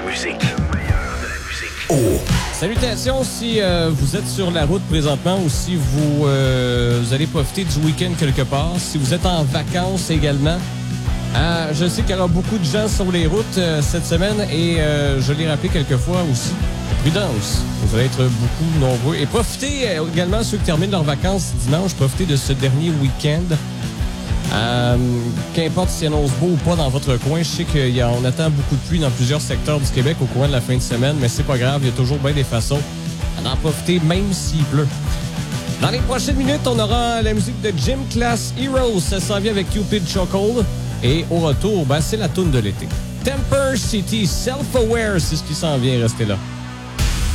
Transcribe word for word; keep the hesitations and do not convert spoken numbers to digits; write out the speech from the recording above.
musique. Le meilleur de la musique. Oh. Salutations si euh, vous êtes sur la route présentement ou si vous, euh, vous allez profiter du week-end quelque part. Si vous êtes en vacances également. Euh, je sais qu'il y aura beaucoup de gens sur les routes euh, cette semaine et euh, je l'ai rappelé quelques fois aussi. Prudence. Vous allez être beaucoup nombreux. Et profitez euh, également, ceux qui terminent leurs vacances dimanche, profitez de ce dernier week-end. Euh, qu'importe s'il annonce beau ou pas dans votre coin, je sais qu'on attend beaucoup de pluie dans plusieurs secteurs du Québec au courant de la fin de semaine, mais c'est pas grave, il y a toujours bien des façons d'en profiter même s'il pleut. Dans les prochaines minutes, on aura la musique de Gym Class Heroes, ça s'en vient avec Cupid Chokehold. Et au retour, ben, c'est la toune de l'été. Temper City, Self-Aware, c'est ce qui s'en vient, restez là.